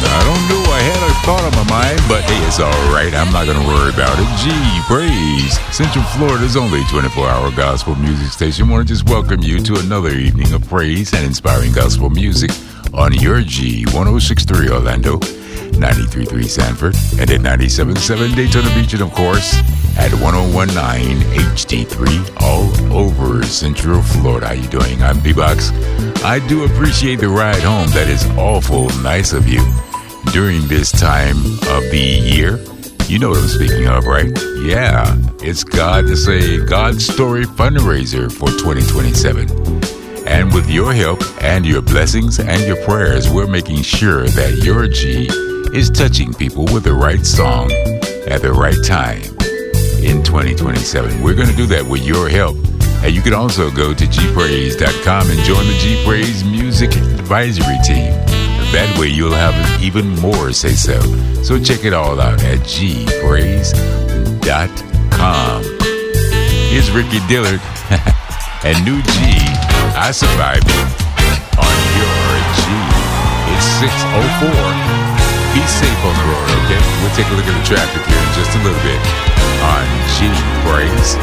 I don't know. I had a thought on my mind, but hey, it's all right. I'm not going to worry about it. G Praise, Central Florida's only 24-hour gospel music station. I want to just welcome you to another evening of praise and inspiring gospel music on your G 106.3 Orlando, 93.3 Sanford, and at 97.7 Daytona Beach, and of course at 101.9 HD3 all over Central Florida. How you doing? I'm B-Box. I do appreciate the ride home. That is awful nice of you. During this time of the year, you know what I'm speaking of, right? Yeah, it's God's Story fundraiser for 2027. And with your help and your blessings and your prayers, we're making sure that your G is touching people with the right song at the right time in 2027. We're going to do that with your help. And you can also go to gpraise.com and join the G Praise Music Advisory Team. That way you'll have even more say-so. So check it all out at gpraise.com. Here's Ricky Dillard and New G, I Survived It, on your G. It's 6:04. Be safe on the road, okay? We'll take a look at the traffic here in just a little bit on G Praise.